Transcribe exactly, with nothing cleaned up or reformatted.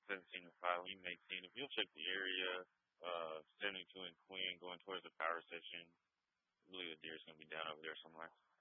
seventeen and five, leaving eighteen. If you'll check the area, uh, seventy-two and Queen going towards the power station, I believe the deer's gonna be down over there somewhere.